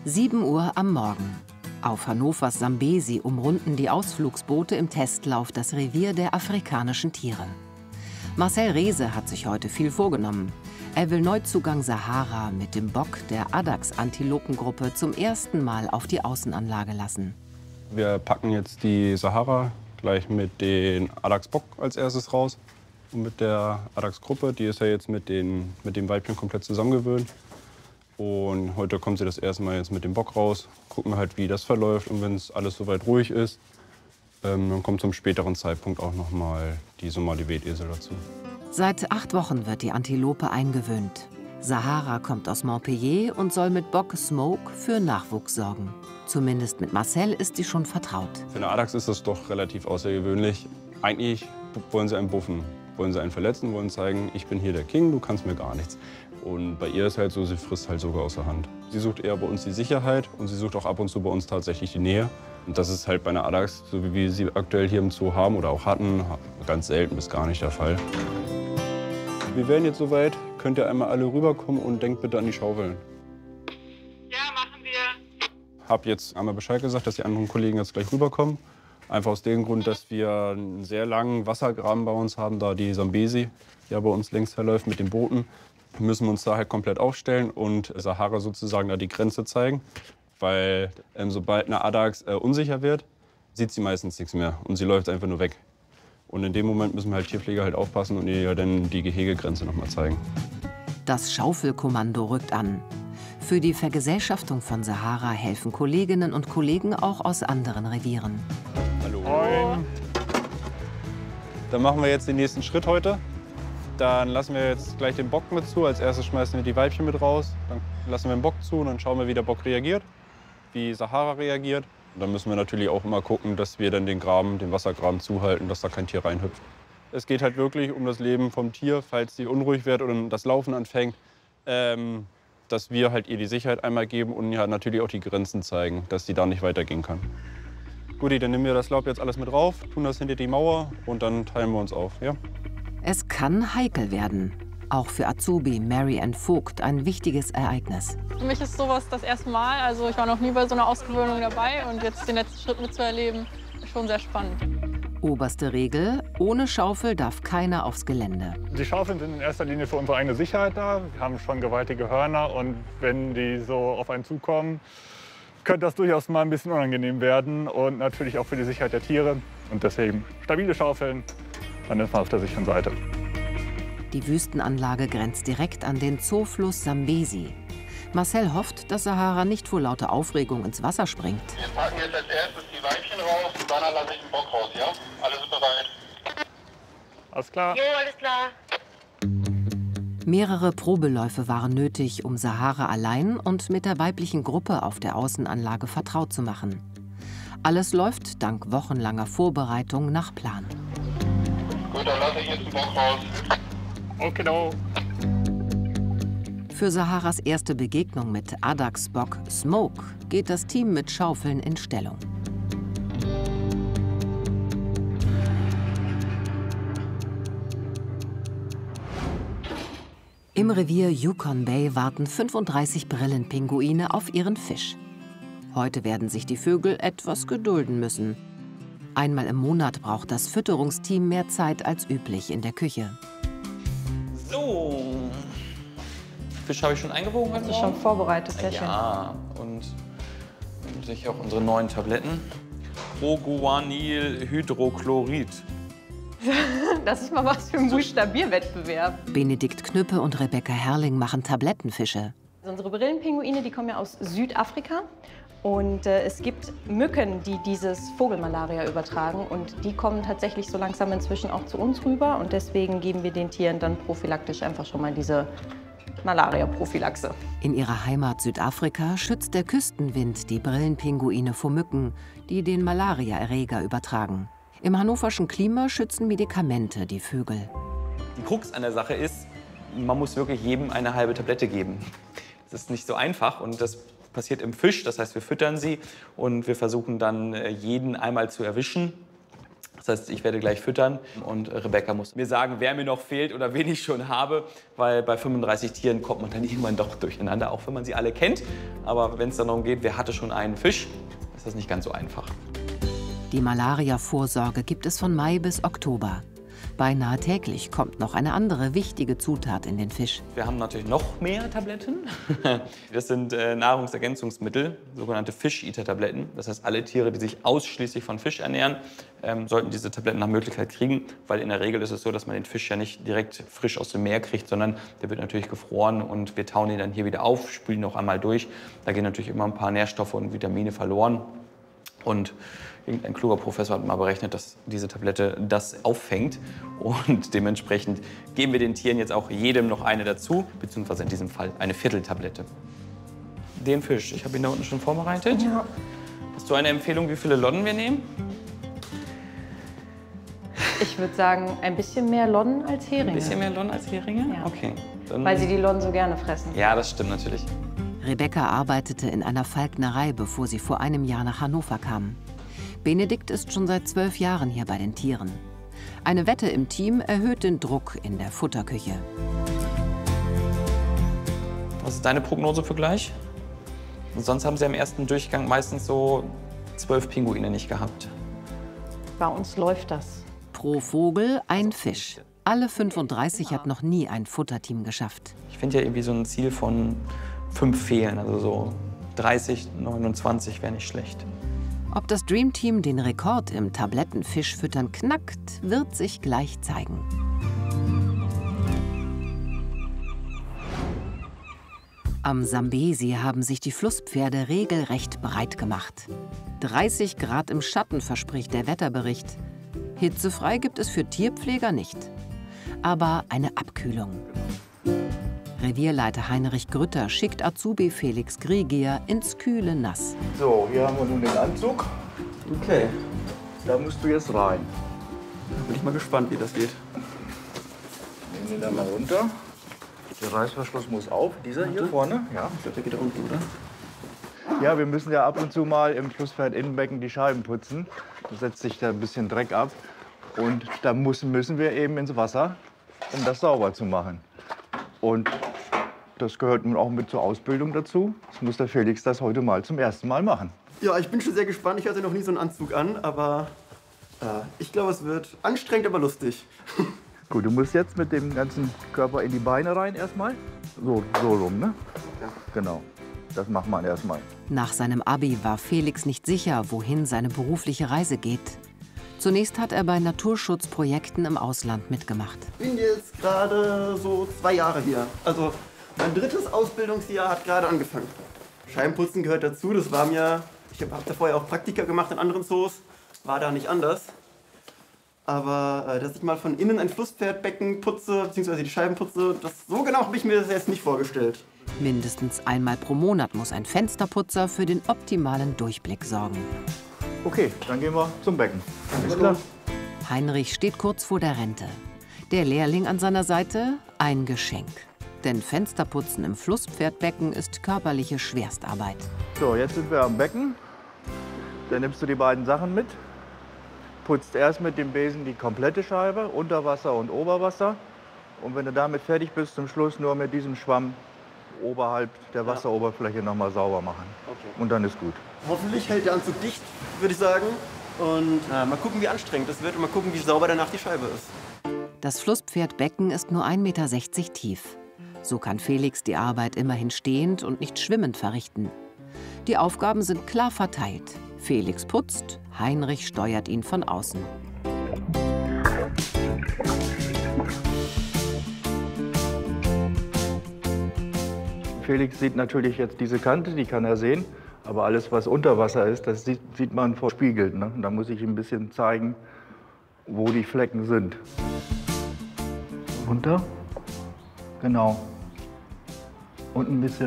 7 Uhr am Morgen. Auf Hannovers Sambesi umrunden die Ausflugsboote im Testlauf das Revier der afrikanischen Tiere. Marcel Reese hat sich heute viel vorgenommen. Er will Neuzugang Sahara mit dem Bock der Addax-Antilopengruppe zum ersten Mal auf die Außenanlage lassen. Wir packen jetzt die Sahara gleich mit den Addax-Bock als erstes raus. Und mit der Addax-Gruppe, die ist ja jetzt mit dem Weibchen komplett zusammengewöhnt. Und heute kommt sie das erste Mal jetzt mit dem Bock raus. Gucken wir halt, wie das verläuft. Und wenn es alles soweit ruhig ist, dann kommt zum späteren Zeitpunkt auch noch mal die Somali-Wetesel dazu. Seit 8 Wochen wird die Antilope eingewöhnt. Sahara kommt aus Montpellier und soll mit Bock Smoke für Nachwuchs sorgen. Zumindest mit Marcel ist sie schon vertraut. Für eine Addax ist das doch relativ außergewöhnlich. Eigentlich wollen sie einen buffen, wollen sie einen verletzen, wollen zeigen, ich bin hier der King, du kannst mir gar nichts. Und bei ihr ist halt so, sie frisst halt sogar aus der Hand. Sie sucht eher bei uns die Sicherheit und sie sucht auch ab und zu bei uns tatsächlich die Nähe. Und das ist halt bei einer Addax, so wie wir sie aktuell hier im Zoo haben oder auch hatten, ganz selten bis gar nicht der Fall. Wir wären jetzt soweit, könnt ihr einmal alle rüberkommen und denkt bitte an die Schaufeln. Ja, machen wir. Hab jetzt einmal Bescheid gesagt, dass die anderen Kollegen jetzt gleich rüberkommen. Einfach aus dem Grund, dass wir einen sehr langen Wassergraben bei uns haben, da die Sambesi ja bei uns längs verläuft mit den Booten. Müssen wir uns da halt komplett aufstellen und Sahara sozusagen da die Grenze zeigen. Weil sobald eine Addax unsicher wird, sieht sie meistens nichts mehr und sie läuft einfach nur weg. Und in dem Moment müssen wir halt Tierpfleger halt aufpassen und ihr dann die Gehegegrenze noch mal zeigen. Das Schaufelkommando rückt an. Für die Vergesellschaftung von Sahara helfen Kolleginnen und Kollegen auch aus anderen Revieren. Hallo. Moin. Dann machen wir jetzt den nächsten Schritt heute. Dann lassen wir jetzt gleich den Bock mit zu. Als erstes schmeißen wir die Weibchen mit raus. Dann lassen wir den Bock zu und dann schauen wir, wie der Bock reagiert, wie Sahara reagiert. Und dann müssen wir natürlich auch immer gucken, dass wir dann den Wassergraben zuhalten, dass da kein Tier reinhüpft. Es geht halt wirklich um das Leben vom Tier, falls sie unruhig wird oder das Laufen anfängt, dass wir halt ihr die Sicherheit einmal geben und ja natürlich auch die Grenzen zeigen, dass sie da nicht weitergehen kann. Guti, dann nehmen wir das Laub jetzt alles mit rauf, tun das hinter die Mauer und dann teilen wir uns auf, ja? Es kann heikel werden. Auch für Azubi Mary Ann Vogt ein wichtiges Ereignis. Für mich ist sowas das erste Mal. Also ich war noch nie bei so einer Ausgewöhnung dabei und jetzt den letzten Schritt mitzuerleben, ist schon sehr spannend. Oberste Regel: Ohne Schaufel darf keiner aufs Gelände. Die Schaufeln sind in erster Linie für unsere eigene Sicherheit da. Wir haben schon gewaltige Hörner und wenn die so auf einen zukommen, könnte das durchaus mal ein bisschen unangenehm werden und natürlich auch für die Sicherheit der Tiere. Und deswegen stabile Schaufeln, dann ist man auf der sicheren Seite. Die Wüstenanlage grenzt direkt an den Zoofluss Sambesi. Marcel hofft, dass Sahara nicht vor lauter Aufregung ins Wasser springt. Wir packen jetzt als erstes die Weibchen raus und dann lasse ich den Bock raus, ja? Alle sind bereit? Alles klar? Jo, alles klar. Mehrere Probeläufe waren nötig, um Sahara allein und mit der weiblichen Gruppe auf der Außenanlage vertraut zu machen. Alles läuft dank wochenlanger Vorbereitung nach Plan. Gut, dann lasse ich jetzt den Bock raus. Okay, no. Für Saharas erste Begegnung mit Addax-Bock Smoke geht das Team mit Schaufeln in Stellung. Im Revier Yukon Bay warten 35 Brillenpinguine auf ihren Fisch. Heute werden sich die Vögel etwas gedulden müssen. Einmal im Monat braucht das Fütterungsteam mehr Zeit als üblich in der Küche. So, Fisch habe ich schon eingewogen heute Morgen. Schon vorbereitet, sehr schön. Ja, und natürlich auch unsere neuen Tabletten. Proguanylhydrochlorid. Das ist mal was für ein Buchstabierwettbewerb. Benedikt Knüppe und Rebecca Herrling machen Tablettenfische. Unsere Brillenpinguine, die kommen ja aus Südafrika. Und es gibt Mücken, die dieses Vogelmalaria übertragen. Und die kommen tatsächlich so langsam inzwischen auch zu uns rüber. Und deswegen geben wir den Tieren dann prophylaktisch einfach schon mal diese Malaria-Prophylaxe. In ihrer Heimat Südafrika schützt der Küstenwind die Brillenpinguine vor Mücken, die den Malariaerreger übertragen. Im hannoverschen Klima schützen Medikamente die Vögel. Die Krux an der Sache ist, man muss wirklich jedem eine halbe Tablette geben. Das ist nicht so einfach und das passiert im Fisch. Das heißt, wir füttern sie und wir versuchen dann jeden einmal zu erwischen. Das Das heißt, ich werde gleich füttern und Rebecca muss mir sagen, wer mir noch fehlt oder wen ich schon habe, weil bei 35 Tieren kommt man dann irgendwann doch durcheinander, auch wenn man sie alle kennt. Aber wenn es dann darum geht, wer hatte schon einen Fisch, ist das nicht ganz so einfach. Die Malaria-Vorsorge gibt es von Mai bis Oktober. Beinahe täglich kommt noch eine andere wichtige Zutat in den Fisch. Wir haben natürlich noch mehr Tabletten. Das sind Nahrungsergänzungsmittel, sogenannte Fish-Eater-Tabletten. Das heißt, alle Tiere, die sich ausschließlich von Fisch ernähren, sollten diese Tabletten nach Möglichkeit kriegen. Weil in der Regel ist es so, dass man den Fisch ja nicht direkt frisch aus dem Meer kriegt, sondern der wird natürlich gefroren und wir tauen ihn dann hier wieder auf, spülen ihn noch einmal durch. Da gehen natürlich immer ein paar Nährstoffe und Vitamine verloren. Und irgendein kluger Professor hat mal berechnet, dass diese Tablette das auffängt. Und dementsprechend geben wir den Tieren jetzt auch jedem noch eine dazu, beziehungsweise in diesem Fall eine Vierteltablette. Den Fisch, ich habe ihn da unten schon vorbereitet. Ja. Hast du eine Empfehlung, wie viele Lonnen wir nehmen? Ich würde sagen, ein bisschen mehr Lonnen als Heringe. Ein bisschen mehr Lonnen als Heringe? Ja. Okay. Dann Weil sie die Lonnen so gerne fressen. Ja, das stimmt natürlich. Rebecca arbeitete in einer Falknerei, bevor sie vor einem Jahr nach Hannover kam. Benedikt ist schon seit 12 Jahren hier bei den Tieren. Eine Wette im Team erhöht den Druck in der Futterküche. Was ist deine Prognose für gleich? Und sonst haben sie am ersten Durchgang meistens so 12 Pinguine nicht gehabt. Bei uns läuft das. Pro Vogel ein Fisch. Alle 35 hat noch nie ein Futterteam geschafft. Ich finde ja irgendwie so ein Ziel von 5 fehlen, also so 30, 29 wäre nicht schlecht. Ob das Dream Team den Rekord im Tablettenfischfüttern knackt, wird sich gleich zeigen. Am Sambesi haben sich die Flusspferde regelrecht breit gemacht. 30 Grad im Schatten verspricht der Wetterbericht. Hitzefrei gibt es für Tierpfleger nicht. Aber eine Abkühlung. Revierleiter Heinrich Grütter schickt Azubi Felix Griegier ins kühle Nass. So, hier haben wir nun den Anzug. Okay. Da musst du jetzt rein. Bin ich mal gespannt, wie das geht. Nehmen den da mal runter. Der Reißverschluss muss auf. Dieser hier vorne? Ja. Ich glaube, der geht da unten, oder? Ja, wir müssen ja ab und zu mal im Flusspferd-Innenbecken die Scheiben putzen. Da setzt sich da ein bisschen Dreck ab. Und da müssen wir eben ins Wasser, um das sauber zu machen. Und das gehört nun auch mit zur Ausbildung dazu. Das muss der Felix das heute mal zum ersten Mal machen. Ja, ich bin schon sehr gespannt. Ich hatte noch nie so einen Anzug an, aber ich glaube, es wird anstrengend, aber lustig. Gut, du musst jetzt mit dem ganzen Körper in die Beine rein erstmal. So rum, ne? Ja. Genau. Das macht man erstmal. Nach seinem Abi war Felix nicht sicher, wohin seine berufliche Reise geht. Zunächst hat er bei Naturschutzprojekten im Ausland mitgemacht. Ich bin jetzt gerade so 2 Jahre hier. Also mein 3. Ausbildungsjahr hat gerade angefangen. Scheibenputzen gehört dazu. Das war mir, ich habe davor ja auch Praktika gemacht in anderen Zoos, war da nicht anders. Aber dass ich mal von innen ein Flusspferdbecken putze, beziehungsweise die Scheiben putze, so genau habe ich mir das jetzt nicht vorgestellt. Mindestens einmal pro Monat muss ein Fensterputzer für den optimalen Durchblick sorgen. Okay, dann gehen wir zum Becken. Alles klar? Heinrich steht kurz vor der Rente. Der Lehrling an seiner Seite ein Geschenk. Denn Fensterputzen im Flusspferdbecken ist körperliche Schwerstarbeit. So, jetzt sind wir am Becken. Dann nimmst du die beiden Sachen mit. Putzt erst mit dem Besen die komplette Scheibe, Unterwasser und Oberwasser. Und wenn du damit fertig bist, zum Schluss nur mit diesem Schwamm oberhalb der Wasseroberfläche noch mal sauber machen. Okay. Und dann ist gut. Hoffentlich hält der Anzug dicht, würde ich sagen. Und mal gucken, wie anstrengend das wird und mal gucken, wie sauber danach die Scheibe ist. Das Flusspferdbecken ist nur 1,60 Meter tief. So kann Felix die Arbeit immerhin stehend und nicht schwimmend verrichten. Die Aufgaben sind klar verteilt. Felix putzt, Heinrich steuert ihn von außen. Felix sieht natürlich jetzt diese Kante, die kann er sehen. Aber alles, was unter Wasser ist, das sieht man verspiegelt. Ne? Und da muss ich ihm ein bisschen zeigen, wo die Flecken sind. Runter. Genau. Und ein bisschen